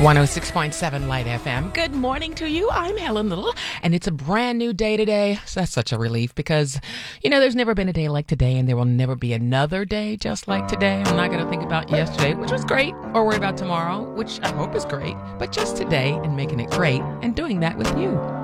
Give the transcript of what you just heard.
106.7 Light FM. Good morning to you. I'm Helen Little, and it's a brand new day today. So that's such a relief because, there's never been a day like today, and there will never be another day just like today. I'm not going to think about yesterday, which was great, or worry about tomorrow, which I hope is great, but just today and making it great and doing that with you.